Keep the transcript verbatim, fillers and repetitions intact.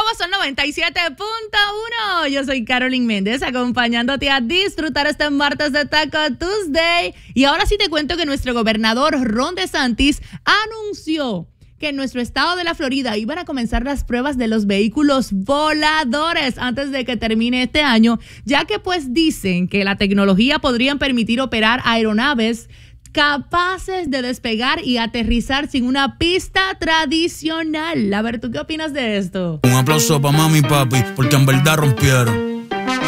Son noventa y siete punto uno. Yo soy Carolyn Méndez, acompañándote a disfrutar este martes de Taco Tuesday. Y ahora sí te cuento que nuestro gobernador Ron DeSantis anunció que en nuestro estado de la Florida iban a comenzar las pruebas de los vehículos voladores antes de que termine este año, ya que pues dicen que la tecnología podría permitir operar aeronaves capaces de despegar y aterrizar sin una pista tradicional. A ver, ¿tú qué opinas de esto? Un aplauso para mami y papi, porque en verdad rompieron.